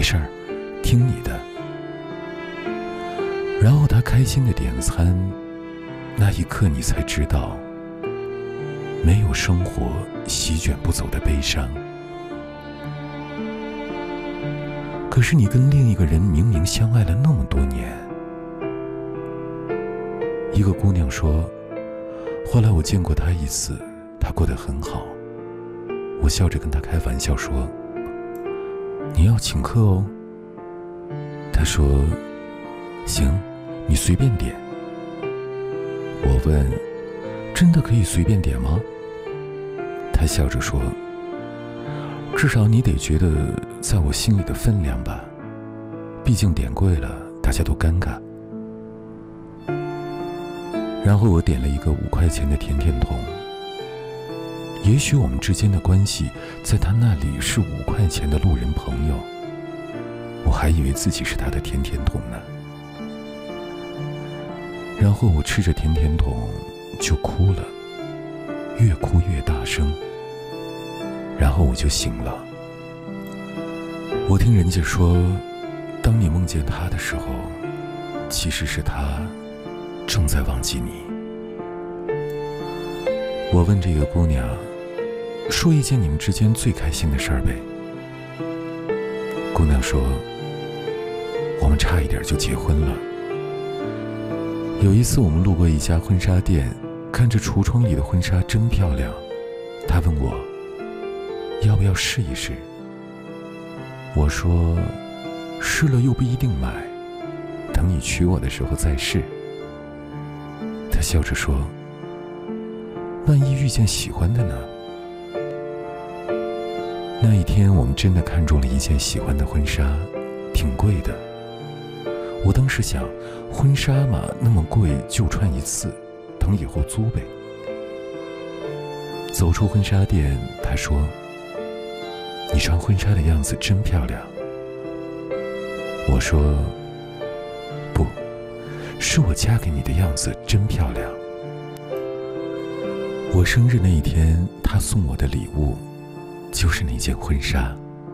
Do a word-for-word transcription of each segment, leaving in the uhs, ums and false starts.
事儿，听你的。然后他开心的点餐，那一刻你才知道，没有生活席卷不走的悲伤。可是你跟另一个人明明相爱了那么多年。一个姑娘说，后来我见过她一次，她过得很好。我笑着跟她开玩笑说，你要请客哦。她说，行，你随便点。我问，真的可以随便点吗？她笑着说，至少你得觉得在我心里的分量吧，毕竟点贵了，大家都尴尬。然后我点了一个五块钱的甜甜筒。也许我们之间的关系在他那里是五块钱的路人朋友，我还以为自己是他的甜甜筒呢。然后我吃着甜甜筒就哭了，越哭越大声。然后我就醒了。我听人家说，当你梦见他的时候，其实是他正在忘记你。我问这个姑娘，说一件你们之间最开心的事儿呗。姑娘说，我们差一点就结婚了。有一次我们路过一家婚纱店，看着橱窗里的婚纱真漂亮，她问我要不要试一试。我说，试了又不一定买，等你娶我的时候再试。她笑着说，万一遇见喜欢的呢？那一天我们真的看中了一件喜欢的婚纱，挺贵的。我当时想，婚纱嘛，那么贵就穿一次，等以后租呗。走出婚纱店，她说，你穿婚纱的样子真漂亮。我说，不，是我嫁给你的样子真漂亮。我生日那一天，他送我的礼物就是那件婚纱。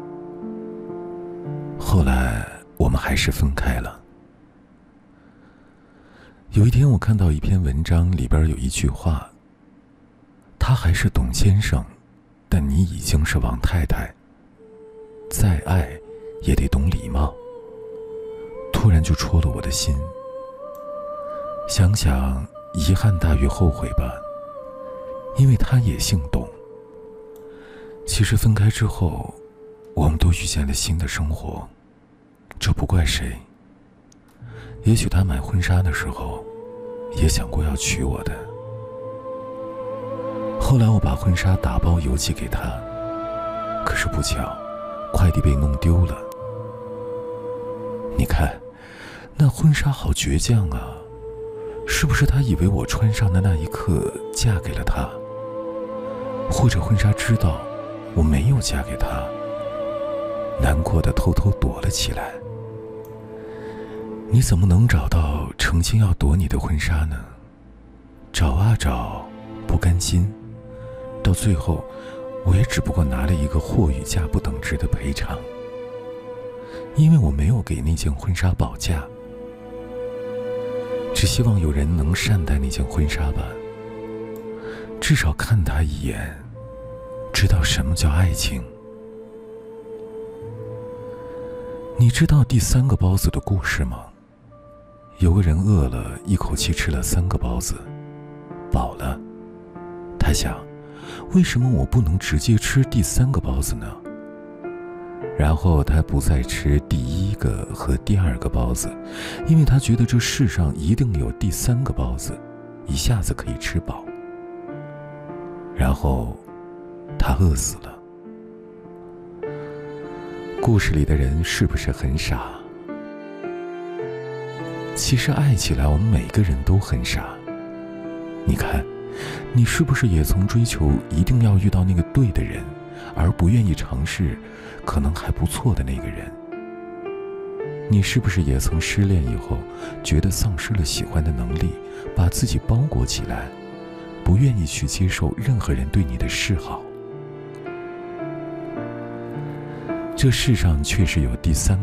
后来我们还是分开了。有一天我看到一篇文章，里边有一句话，他还是董先生，但你已经是王太太，再爱也得懂礼貌。突然就戳了我的心。想想遗憾大于后悔吧，因为他也姓董。其实分开之后，我们都遇见了新的生活，这不怪谁。也许他买婚纱的时候也想过要娶我的。后来我把婚纱打包邮寄给他，可是不巧，快递被弄丢了。你看，那婚纱好倔强啊，是不是他以为我穿上的那一刻嫁给了他？或者婚纱知道我没有嫁给他，难过的偷偷躲了起来。你怎么能找到诚心要躲你的婚纱呢？找啊找，不甘心，到最后我也只不过拿了一个货与价不等值的赔偿，因为我没有给那件婚纱保价。只希望有人能善待那件婚纱吧，至少看他一眼，知道什么叫爱情。你知道第三个包子的故事吗？有个人饿了，一口气吃了三个包子，饱了。他想，为什么我不能直接吃第三个包子呢？然后他不再吃第一个和第二个包子，因为他觉得这世上一定有第三个包子，一下子可以吃饱。然后他饿死了。故事里的人是不是很傻？其实爱起来，我们每个人都很傻。你看，你是不是也曾追求一定要遇到那个对的人，而不愿意尝试可能还不错的那个人？你是不是也曾失恋以后，觉得丧失了喜欢的能力，把自己包裹起来，不愿意去接受任何人对你的示好？这世上确实有第三